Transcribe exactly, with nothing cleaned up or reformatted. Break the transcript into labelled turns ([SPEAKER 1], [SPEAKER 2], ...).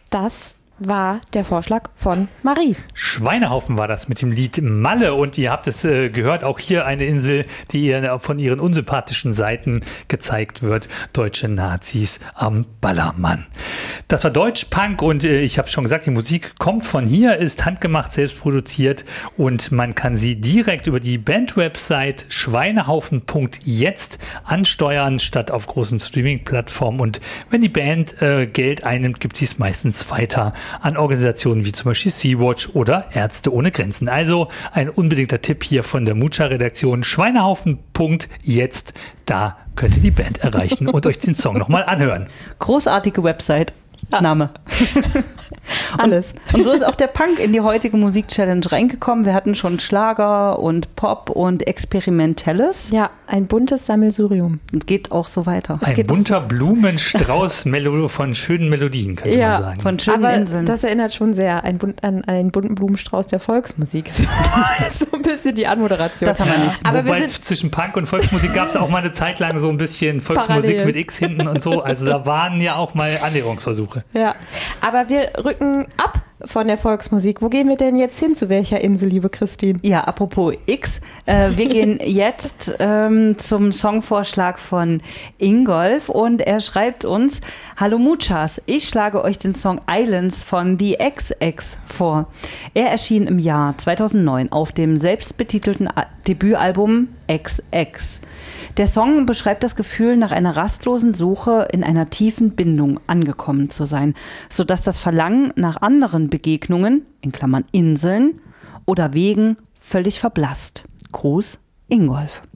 [SPEAKER 1] Das war der Vorschlag von Marie.
[SPEAKER 2] Schweinehaufen war das mit dem Lied Malle und ihr habt es äh, gehört, auch hier eine Insel, die ihr von ihren unsympathischen Seiten gezeigt wird. Deutsche Nazis am Ballermann. Das war Deutschpunk und äh, ich habe schon gesagt, die Musik kommt von hier, ist handgemacht, selbst produziert und man kann sie direkt über die Band-Website schweinehaufen punkt jetzt ansteuern, statt auf großen Streaming-Plattformen. Und wenn die Band äh, Geld einnimmt, gibt sie es meistens weiter an Organisationen wie zum Beispiel Sea-Watch oder Ärzte ohne Grenzen. Also ein unbedingter Tipp hier von der Mucha-Redaktion. Schweinehaufen punkt jetzt, da könnt ihr die Band erreichen und euch den Song nochmal anhören.
[SPEAKER 3] Großartige Website. Ah. Name.
[SPEAKER 1] Alles.
[SPEAKER 3] Und, und so ist auch der Punk in die heutige Musik-Challenge reingekommen. Wir hatten schon Schlager und Pop und Experimentelles.
[SPEAKER 1] Ja, ein buntes Sammelsurium.
[SPEAKER 3] Und geht auch so weiter.
[SPEAKER 2] Ein bunter Blumenstrauß Melo- von schönen Melodien, könnte
[SPEAKER 1] ja,
[SPEAKER 2] man sagen.
[SPEAKER 3] Von schönen
[SPEAKER 1] Aber
[SPEAKER 3] Inseln.
[SPEAKER 1] Das erinnert schon sehr ein Bun- an einen bunten Blumenstrauß der Volksmusik. So ein bisschen die Anmoderation.
[SPEAKER 3] Das haben wir nicht.
[SPEAKER 1] Aber
[SPEAKER 2] Wobei
[SPEAKER 1] wir sind
[SPEAKER 2] zwischen Punk und Volksmusik gab es auch mal eine Zeit lang so ein bisschen Volksmusik
[SPEAKER 1] Parallel.
[SPEAKER 2] mit X hinten und so. Also da waren ja auch mal Annäherungsversuche.
[SPEAKER 1] Ja, aber wir rücken ab von der Volksmusik. Wo gehen wir denn jetzt hin? Zu welcher Insel, liebe Christine?
[SPEAKER 3] Ja, apropos X, äh, wir gehen jetzt ähm, zum Songvorschlag von Ingolf und er schreibt uns: Hallo Muchas, ich schlage euch den Song Islands von The X X vor. Er erschien im Jahr zweitausendneun auf dem selbstbetitelten A- Debütalbum X X. Der Song beschreibt das Gefühl, nach einer rastlosen Suche in einer tiefen Bindung angekommen zu sein, sodass das Verlangen nach anderen Begegnungen, in Klammern Inseln, oder Wegen völlig verblasst. Gruß, Ingolf.